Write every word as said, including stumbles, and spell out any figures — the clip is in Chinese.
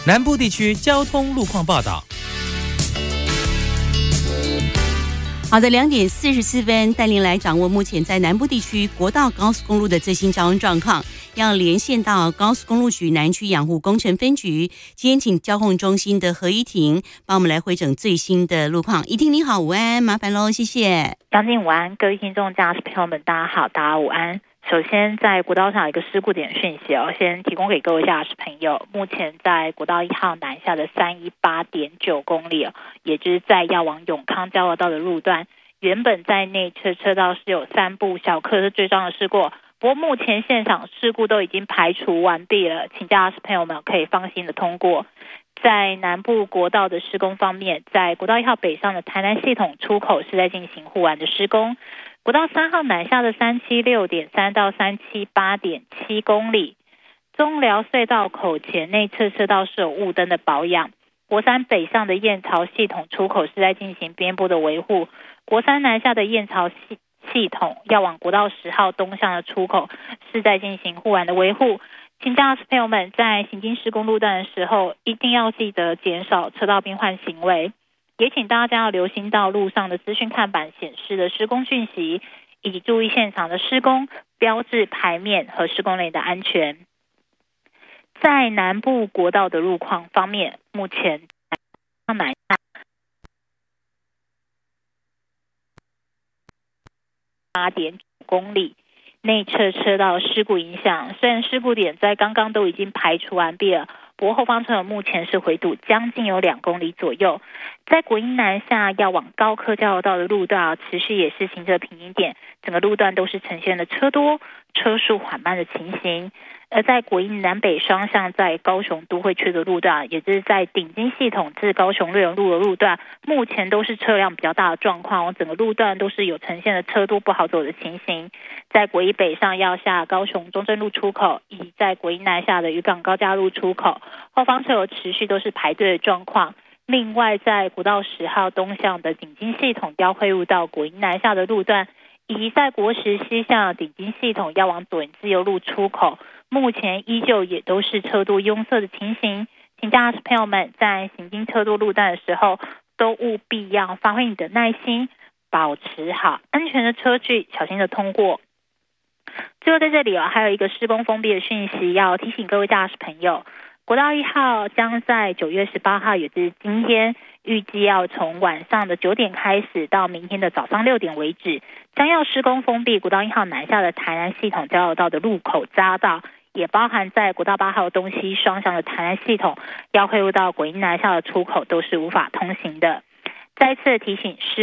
南部地区交通路况报道。 好的，两点四十四分，带您来掌握目前在南部地区国道高速公路的最新交通状况。要连线到高速公路局南区养护工程分局，今天请交通中心的何依婷帮我们来回整最新的路况。依婷你好，午安，麻烦喽，谢谢。 杨静午安，各位听众驾驶朋友们，大家好，大家午安。首先在国道上有一个事故点讯息哦，先提供给各位驾驶朋友。目前在国道一号南下的三一八点九公里，也就是在要往永康交流道的路段，原本在内侧车道是有三部小客车追撞的事故，不过目前现场事故都已经排除完毕了，请驾驶朋友们可以放心的通过。在南部国道的施工方面，在国道一号北上的台南系统出口是在进行护栏的施工。国道三号南下的三七六点三到三七八点七公里，中寮隧道口前内侧车道是有雾灯的保养。国三北上的燕巢系统出口是在进行边部的维护。国三南下的燕巢系系统要往国道十号东向的出口是在进行护栏的维护。请驾驶朋友们在行经施工路段的时候，一定要记得减少车道变换行为。也请大家要留心到路上的资讯看板显示的施工讯息，以及注意现场的施工标志牌面和施工内的安全。在南部国道的路况方面，目前南下八点九公里，内侧车道事故影响，虽然事故点在刚刚都已经排除完毕了，不过后方车友目前是回堵将近有两公里左右。在国一南下要往高科交流道的路段持续也是行车平行点，整个路段都是呈现的车多车速缓慢的情形。而在国一南北双向在高雄都会区的路段，也就是在顶金系统至高雄瑞荣路的路段，目前都是车辆比较大的状况，整个路段都是有呈现的车多不好走的情形。在国一北上要下高雄中正路出口，以及在国一南下的渔港高架路出口，后方车有持续都是排队的状况。另外在国道十号东向的顶金系统要汇入到国一南下的路段，以及在国十西向的顶金系统要往左营自由路出口，目前依旧也都是车多拥塞的情形。请驾驶朋友们在行经车多路段的时候，都务必要发挥你的耐心，保持好安全的车距，小心的通过。最后在这里、哦、还有一个施工封闭的讯息要提醒各位驾驶朋友，国道一号将在九月十八号，也就是今天，预计要从晚上的九点开始到明天的早上六点为止，将要施工封闭国道一号南下的台南系统交流道的路口匝道，也包含在国道八号东西双向的台南系统要汇入到国一南下的出口都是无法通行的。再次提醒施